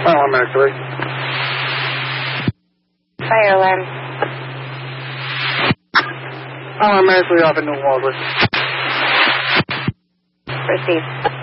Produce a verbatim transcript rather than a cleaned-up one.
Fire alarm three. Fire alarm. Fire alarm three off at New Walworth. Proceed.